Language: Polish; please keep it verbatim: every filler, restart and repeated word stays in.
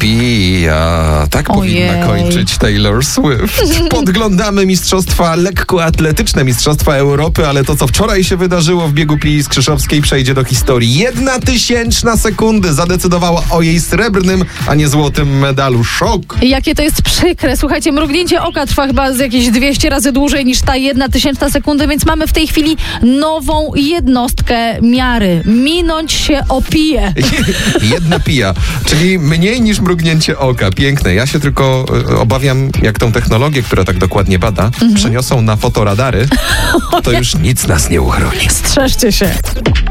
Pia. Tak Ojej. powinna kończyć Taylor Swift. Podglądamy mistrzostwa lekkoatletyczne, mistrzostwa Europy, ale to, co wczoraj się wydarzyło w biegu Pii Skrzyszowskiej, przejdzie do historii. Jedna tysięczna sekundy zadecydowała o jej srebrnym, a nie złotym medalu. Szok! Jakie to jest przykre. Słuchajcie, mrugnięcie oka trwa chyba z jakieś dwieście razy dłużej niż ta jedna tysięczna sekundy, więc mamy w tej chwili nową jednostkę miary. Minąć się o piję. Jedna pija, czyli mniej niż mrugnięcie oka. Piękne. Ja się tylko y, obawiam, jak tą technologię, która tak dokładnie bada, mhm. przeniosą na fotoradary, to już nic nas nie uchroni. Strzeżcie się.